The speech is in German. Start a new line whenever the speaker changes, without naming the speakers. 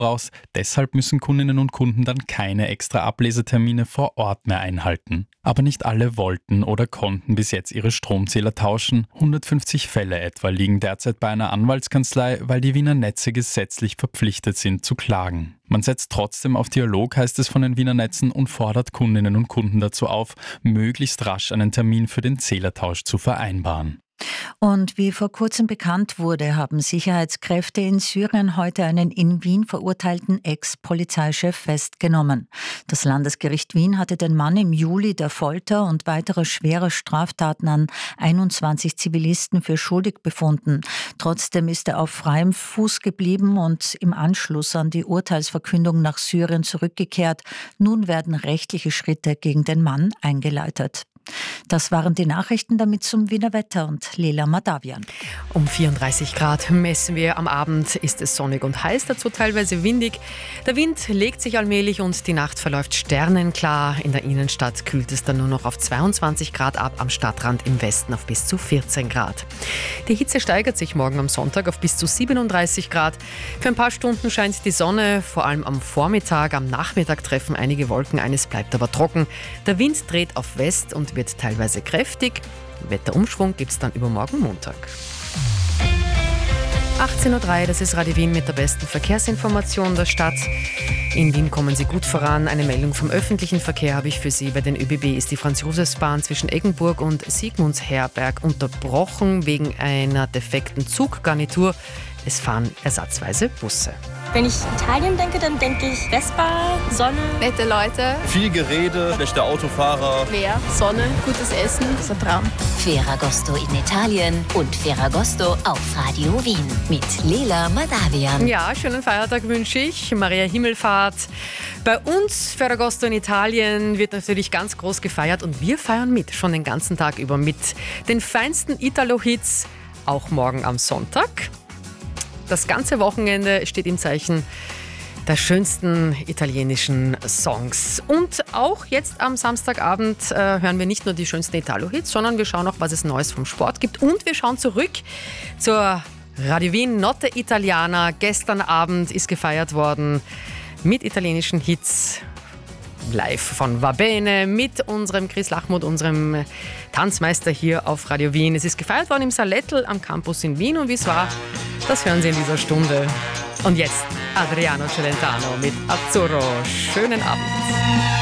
raus. Deshalb müssen Kundinnen und Kunden dann keine extra Ablesetermine vor Ort mehr einhalten. Aber nicht alle wollten oder konnten bis jetzt ihre Stromzähler tauschen. 150 Fälle etwa liegen derzeit bei einer Anwaltskanzlei, weil die Wiener Netze gesetzlich verpflichtet sind zu klagen. Man setzt trotzdem auf Dialog, heißt es von den Wiener Netzen, und fordert Kundinnen und Kunden dazu auf, möglichst rasch einen Termin für den Zählertausch zu vereinbaren.
Und wie vor kurzem bekannt wurde, haben Sicherheitskräfte in Syrien heute einen in Wien verurteilten Ex-Polizeichef festgenommen. Das Landesgericht Wien hatte den Mann im Juli der Folter und weiterer schwerer Straftaten an 21 Zivilisten für schuldig befunden. Trotzdem ist er auf freiem Fuß geblieben und im Anschluss an die Urteilsverkündung nach Syrien zurückgekehrt. Nun werden rechtliche Schritte gegen den Mann eingeleitet. Das waren die Nachrichten, damit zum Wiener Wetter und Lela Madavian.
Um 34 Grad messen wir. Am Abend ist es sonnig und heiß, dazu teilweise windig. Der Wind legt sich allmählich und die Nacht verläuft sternenklar. In der Innenstadt kühlt es dann nur noch auf 22 Grad ab, am Stadtrand im Westen auf bis zu 14 Grad. Die Hitze steigert sich morgen am Sonntag auf bis zu 37 Grad. Für ein paar Stunden scheint die Sonne, vor allem am Vormittag. Am Nachmittag treffen einige Wolken ein, es bleibt aber trocken. Der Wind dreht auf West und wird teilweise kräftig. Wetterumschwung gibt es dann übermorgen Montag. 18.03 Uhr, das ist Radio Wien mit der besten Verkehrsinformation der Stadt. In Wien kommen Sie gut voran. Eine Meldung vom öffentlichen Verkehr habe ich für Sie. Bei den ÖBB ist die Franz-Josefs-Bahn zwischen Eggenburg und Sigmundsherberg unterbrochen wegen einer defekten Zuggarnitur. Es fahren ersatzweise Busse.
Wenn ich Italien denke, dann denke ich Vespa, Sonne,
nette Leute,
viel Gerede, schlechte Autofahrer,
Meer, Sonne, gutes Essen, das ist ein Traum.
Ferragosto in Italien und Ferragosto auf Radio Wien mit Lela Madavian.
Ja, schönen Feiertag wünsche ich. Maria Himmelfahrt. Bei uns Ferragosto in Italien wird natürlich ganz groß gefeiert und wir feiern mit, schon den ganzen Tag über mit den feinsten Italo-Hits, auch morgen am Sonntag. Das ganze Wochenende steht im Zeichen der schönsten italienischen Songs. Und auch jetzt am Samstagabend hören wir nicht nur die schönsten Italo-Hits, sondern wir schauen auch, was es Neues vom Sport gibt. Und wir schauen zurück zur Radio Wien Notte Italiana. Gestern Abend ist gefeiert worden mit italienischen Hits. Live von Va Bene mit unserem Chris Lachmuth, unserem Tanzmeister hier auf Radio Wien. Es ist gefeiert worden im Salettl am Campus in Wien und wie es war, das hören Sie in dieser Stunde. Und jetzt Adriano Celentano mit Azzurro. Schönen Abend.